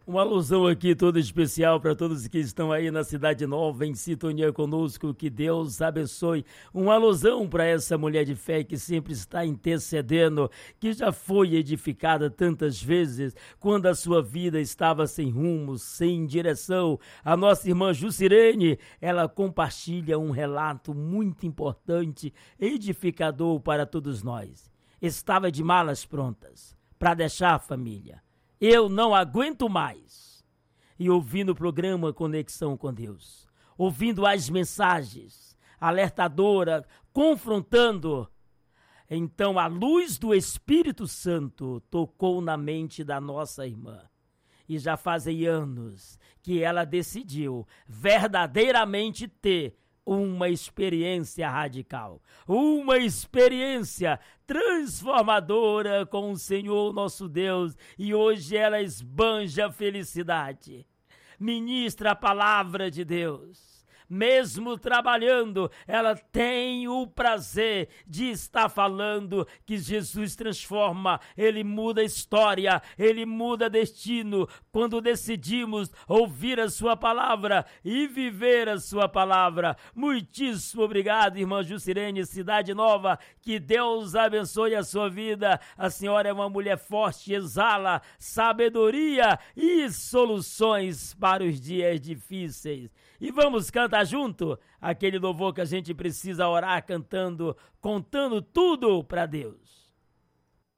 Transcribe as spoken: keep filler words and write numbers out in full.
Uma alusão aqui toda especial para todos que estão aí na Cidade Nova, em sintonia conosco, que Deus abençoe. Uma alusão para essa mulher de fé que sempre está intercedendo, que já foi edificada tantas vezes, quando a sua vida estava sem rumo, sem direção. A nossa irmã Jucirene, ela compartilha um relato muito importante, edificador para todos nós. Estava de malas prontas para deixar a família. Eu não aguento mais. E ouvindo o programa Conexão com Deus, ouvindo as mensagens alertadora, confrontando, então a luz do Espírito Santo tocou na mente da nossa irmã. E já fazem anos que ela decidiu verdadeiramente ter uma experiência radical, uma experiência transformadora com o Senhor nosso Deus, e hoje ela esbanja felicidade, ministra a palavra de Deus. Mesmo trabalhando, ela tem o prazer de estar falando que Jesus transforma, Ele muda a história, Ele muda destino, quando decidimos ouvir a sua palavra e viver a sua palavra. Muitíssimo obrigado, irmã Jucirene, Cidade Nova, que Deus abençoe a sua vida. A senhora é uma mulher forte, exala sabedoria e soluções para os dias difíceis. E vamos cantar junto aquele louvor que a gente precisa orar cantando, contando tudo para Deus.